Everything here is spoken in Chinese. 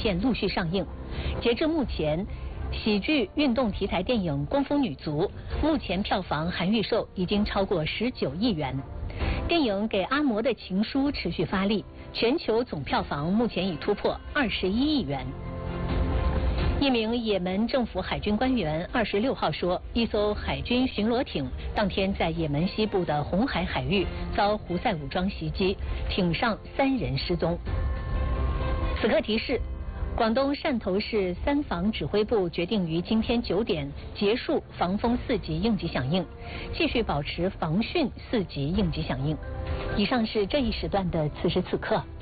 片陆续上映。截至目前，喜剧运动题材电影《功夫女足》目前票房含预售已经超过19亿元。电影《给阿嬷的情书》持续发力，全球总票房目前已突破21亿元。一名也门政府海军官员26号说，一艘海军巡逻艇当天在也门西部的红海海域遭胡塞武装袭击，艇上3人失踪。此刻提示，广东汕头市三防指挥部决定于今天9点结束防风4级应急响应，继续保持防汛4级应急响应。以上是这一时段的此时此刻。